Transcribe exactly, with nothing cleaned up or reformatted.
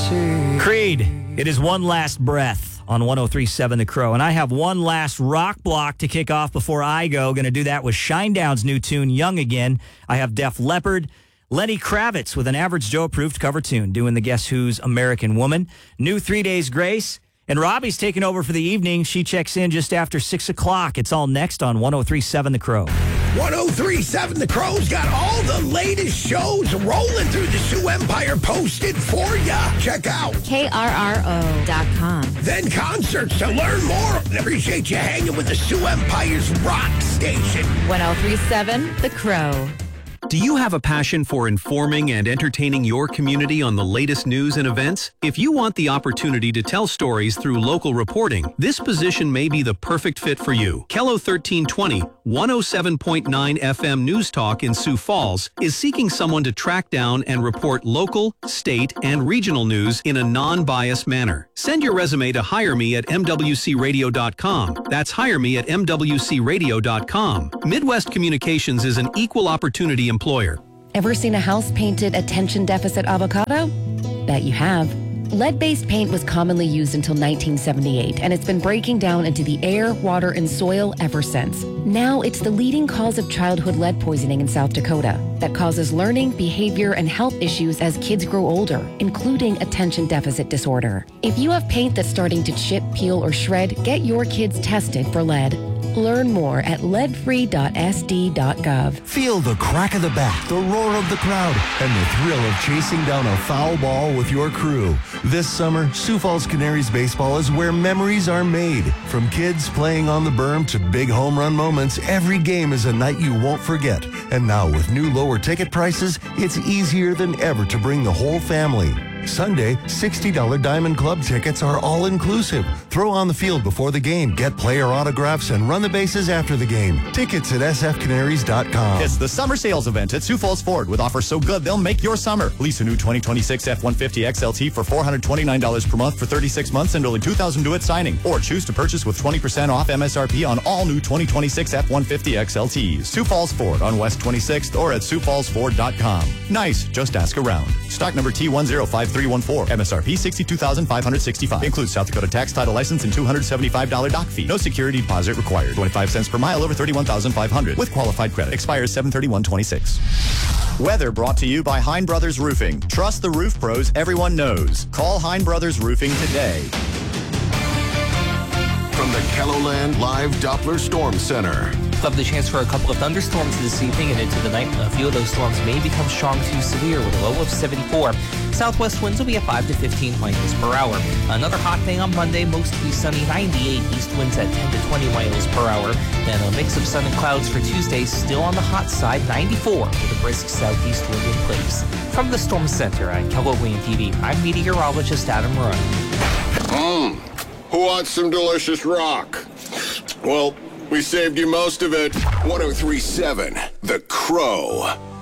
sea. Creed, it is One Last Breath on one oh three point seven The Crow. And I have one last rock block to kick off before I go. Going to do that with Shinedown's new tune, Young Again. I have Def Leppard, Lenny Kravitz with an Average Joe-approved cover tune, doing the Guess Who's American Woman. New Three Days Grace. And Robbie's taking over for the evening. She checks in just after six o'clock. It's all next on one oh three point seven The Crow. one oh three point seven The Crow's got all the latest shows rolling through the Sioux Empire posted for ya. Check out K R R O dot com. Then concerts to learn more. And appreciate you hanging with the Sioux Empire's rock station. one oh three point seven The Crow. Do you have a passion for informing and entertaining your community on the latest news and events? If you want the opportunity to tell stories through local reporting, this position may be the perfect fit for you. Kello thirteen twenty, one oh seven point nine F M News Talk in Sioux Falls is seeking someone to track down and report local, state, and regional news in a non-biased manner. Send your resume to hire me at M W C radio dot com. That's hire me at M W C radio dot com. Midwest Communications is an equal opportunity employer. Ever seen a house painted attention deficit avocado? Bet you have. Lead-based paint was commonly used until nineteen seventy-eight, and it's been breaking down into the air, water, and soil ever since. Now it's the leading cause of childhood lead poisoning in South Dakota that causes learning, behavior, and health issues as kids grow older, including attention deficit disorder. If you have paint that's starting to chip, peel, or shred, get your kids tested for lead. Learn more at lead free dot S D dot gov. Feel the crack of the bat, the roar of the crowd, and the thrill of chasing down a foul ball with your crew. This summer, Sioux Falls Canaries baseball is where memories are made. From kids playing on the berm to big home run moments, every game is a night you won't forget. And now with new lower ticket prices, it's easier than ever to bring the whole family. Sunday, sixty dollars Diamond Club tickets are all inclusive. Throw on the field before the game, get player autographs, and run the bases after the game. Tickets at S F Canaries dot com. It's the summer sales event at Sioux Falls Ford with offers so good they'll make your summer. Lease a new twenty twenty-six F one fifty X L T for four hundred twenty-nine dollars per month for thirty-six months and only two thousand dollars due at signing. Or choose to purchase with twenty percent off M S R P on all new twenty twenty-six F one fifty X L Ts. Sioux Falls Ford on West twenty-sixth or at Sioux Falls Ford dot com. Nice, just ask around. Stock number T one zero five three one four. M S R P sixty-two thousand five hundred sixty-five. Includes South Dakota tax, title license, and two hundred seventy-five dollars dock fee. No security deposit required. twenty-five cents per mile over thirty-one thousand five hundred with qualified credit. Expires seven thirty-one twenty-six. Weather brought to you by Hein Brothers Roofing. Trust the roof pros everyone knows. Call Hein Brothers Roofing today. From the KELOLAND Live Doppler Storm Center. Have the chance for a couple of thunderstorms this evening and into the night. A few of those storms may become strong to severe with a low of seventy-four. Southwest winds will be at five to fifteen miles per hour. Another hot day on Monday, mostly sunny, ninety-eight. East winds at ten to twenty miles per hour. Then a mix of sun and clouds for Tuesday, still on the hot side, ninety-four, with a brisk southeast wind in place. From the Storm Center at KELOLAND T V, I'm meteorologist Adam Run. Mmm, who wants some delicious rock? Well, we saved you most of it. one oh three point seven The Crow.